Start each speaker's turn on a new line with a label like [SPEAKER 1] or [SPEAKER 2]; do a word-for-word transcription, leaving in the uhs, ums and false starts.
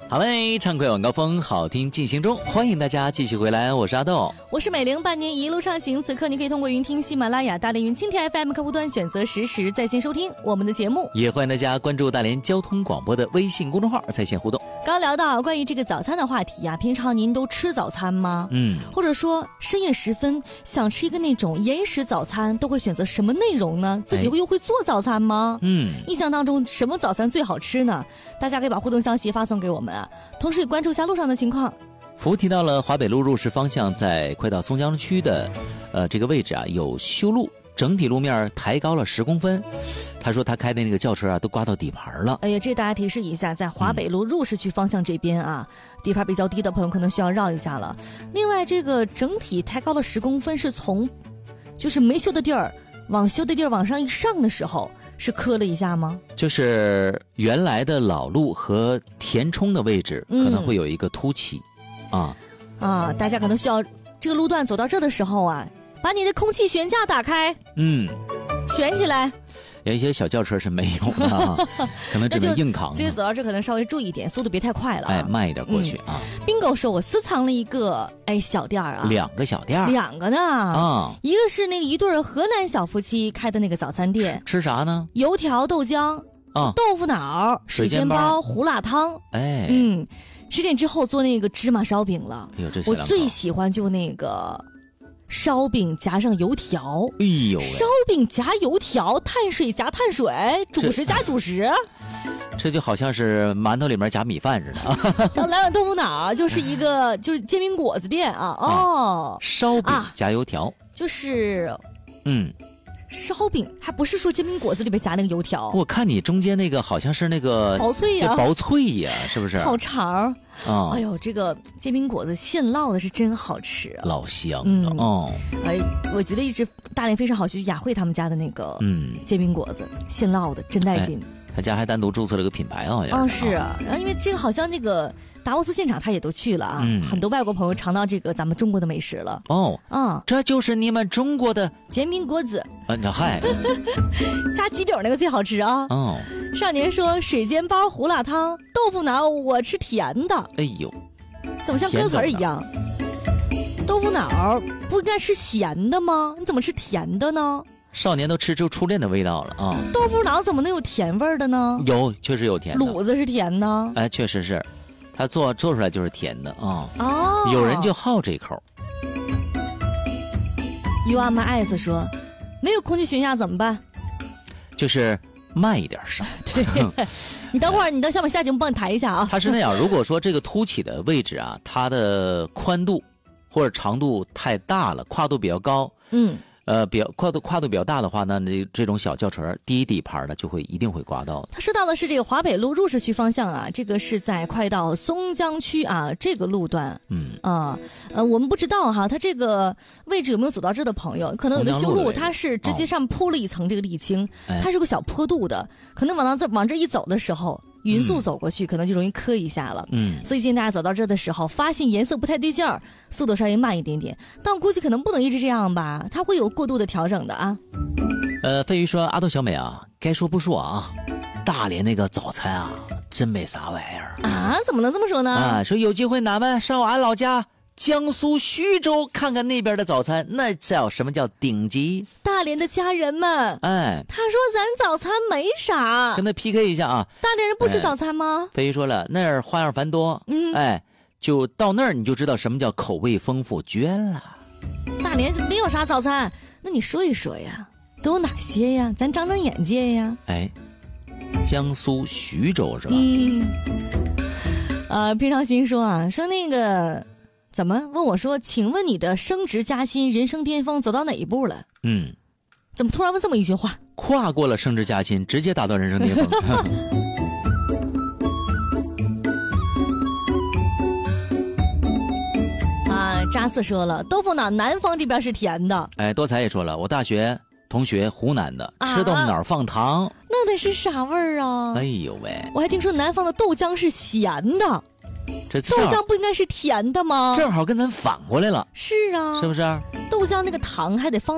[SPEAKER 1] 好嘞，畅快晚高峰，好听进行中，欢迎大家继续回来，我是阿豆，
[SPEAKER 2] 我是美玲，伴您一路上行。此刻你可以通过云听喜马拉雅、大连云蜻蜓 F M 客户端选择实时在线收听我们的节目，
[SPEAKER 1] 也欢迎大家关注大连交通广播的微信公众号在线互动。
[SPEAKER 2] 刚聊到关于这个早餐的话题呀、啊，平常您都吃早餐吗？嗯，或者说深夜时分想吃一个那种延时早餐，都会选择什么内容呢？自己会又会做早餐吗？嗯，印象当中什么早餐最好吃呢？大家可以把互动消息发送给我们啊，同时也关注一下路上的情况。
[SPEAKER 1] 服务提到了华北路入市方向，在快到松江区的呃这个位置啊有修路，整体路面抬高了十公分。他说他开的那个轿车啊都刮到底盘了。
[SPEAKER 2] 哎呀，这大家提示一下，在华北路入市区方向这边啊，嗯、底盘比较低的朋友可能需要绕一下了。另外，这个整体抬高了十公分，是从就是没修的地儿往修的地儿往上一上的时候。是磕了一下吗？
[SPEAKER 1] 就是原来的老路和填充的位置可能会有一个凸起、嗯、啊
[SPEAKER 2] 啊！大家可能需要这个路段走到这的时候啊，把你的空气悬架打开，嗯，悬起来。
[SPEAKER 1] 有一些小轿车是没有的、啊，可能只能硬扛。
[SPEAKER 2] 所以走到这可能稍微注意一点，速度别太快了、啊，
[SPEAKER 1] 哎，慢一点过去、嗯、啊。
[SPEAKER 2] bingo 说，我私藏了一个哎小店啊，
[SPEAKER 1] 两个小店，
[SPEAKER 2] 两个呢啊，一个是那个一对河南小夫妻开的那个早餐店，
[SPEAKER 1] 吃啥呢？
[SPEAKER 2] 油条、豆浆啊、豆腐脑、水煎包、胡辣汤，哎，嗯，十点之后做那个芝麻烧饼了。哎呦，这我最喜欢就那个。烧饼夹上油条，
[SPEAKER 1] 哎呦，
[SPEAKER 2] 烧饼夹油条，碳水夹碳水，主食夹主食，
[SPEAKER 1] 这就好像是馒头里面夹米饭似的。
[SPEAKER 2] 然后来碗豆腐脑，就是一个就是煎饼果子店啊，哦，
[SPEAKER 1] 啊、烧饼夹油条，啊、
[SPEAKER 2] 就是嗯。烧饼还不是说煎饼果子里边夹那个油条，
[SPEAKER 1] 我看你中间那个好像是那个
[SPEAKER 2] 薄脆呀，
[SPEAKER 1] 薄脆呀，是不是？
[SPEAKER 2] 好长哦！哎呦，这个煎饼果子现烙的是真好吃、啊，
[SPEAKER 1] 老香了、嗯、哦！
[SPEAKER 2] 哎，我觉得一直大连非常好，去雅慧他们家的那个嗯煎饼果子现烙的真带劲。
[SPEAKER 1] 哎他家还单独注册了个品牌啊，好像
[SPEAKER 2] 是。哦，是啊，然后因为这个好像那个达沃斯现场他也都去了啊，嗯、很多外国朋友尝到这个咱们中国的美食了。哦，
[SPEAKER 1] 啊、嗯，这就是你们中国的
[SPEAKER 2] 煎饼果子。
[SPEAKER 1] 啊，那嗨，
[SPEAKER 2] 加鸡柳那个最好吃啊。哦，少年说水煎包、胡辣汤、豆腐脑，我吃甜的。
[SPEAKER 1] 哎呦，
[SPEAKER 2] 怎么像歌词儿一样？豆腐脑不应该吃咸的吗？你怎么吃甜的呢？
[SPEAKER 1] 少年都吃出初恋的味道了啊！
[SPEAKER 2] 豆腐脑怎么能有甜味的呢？
[SPEAKER 1] 有，确实有甜的。
[SPEAKER 2] 卤子是甜的，
[SPEAKER 1] 哎，确实是，它做做出来就是甜的啊。哦，有人就好这口。
[SPEAKER 2] You are my eyes 说，没有空气悬架怎么办？
[SPEAKER 1] 就是慢一点上。
[SPEAKER 2] 对，你等会儿，你等小美下节目帮你抬一下啊。
[SPEAKER 1] 它是那样，如果说这个凸起的位置啊，它的宽度或者长度太大了，跨度比较高，嗯。呃，比较跨度跨度比较大的话呢，这这种小轿车低底盘的就会一定会刮到。
[SPEAKER 2] 他说到的是这个华北路入市区方向啊，这个是在快到松江区啊这个路段。嗯啊呃，我们不知道哈，他这个位置有没有走到这的朋友？可能有的修路它是直接上铺了一层这个沥青，哦、它是个小坡度的，可能往这往这一走的时候。匀速走过去、嗯、可能就容易磕一下了，嗯，所以建议大家走到这的时候发现颜色不太对劲儿，速度稍微慢一点点，但我估计可能不能一直这样吧，它会有过度的调整的啊。
[SPEAKER 1] 呃，飞鱼说阿豆小美啊，该说不说啊，大连那个早餐啊真没啥玩意儿
[SPEAKER 2] 啊，怎么能这么说呢？
[SPEAKER 1] 啊，说有机会咱们上俺老家江苏徐州看看那边的早餐，那叫什么叫顶级？
[SPEAKER 2] 大连的家人们，哎，他说咱早餐没啥，
[SPEAKER 1] 跟他 P K 一下啊。
[SPEAKER 2] 大连人不吃早餐吗？
[SPEAKER 1] 飞鱼说了，那儿花样繁多，嗯，哎，就到那儿你就知道什么叫口味丰富，绝了。
[SPEAKER 2] 大连没有啥早餐，那你说一说呀，都有哪些呀？咱长长眼界呀。
[SPEAKER 1] 哎，江苏徐州是吧？
[SPEAKER 2] 嗯，呃，平常心说啊，说那个。怎么问我说，请问你的升职加薪人生巅峰走到哪一步了？嗯，怎么突然问这么一句话？
[SPEAKER 1] 跨过了升职加薪，直接达到人生巅峰。
[SPEAKER 2] 啊，扎四说了，豆腐脑南方这边是甜的。
[SPEAKER 1] 哎，多才也说了，我大学同学湖南的，吃豆腐脑放糖，
[SPEAKER 2] 那得是啥味儿啊？
[SPEAKER 1] 哎呦喂！
[SPEAKER 2] 我还听说南方的豆浆是咸的。
[SPEAKER 1] 这
[SPEAKER 2] 豆浆不应该是甜的吗？
[SPEAKER 1] 正好跟咱反过来了。
[SPEAKER 2] 是啊，
[SPEAKER 1] 是不是？
[SPEAKER 2] 豆浆那个糖还得放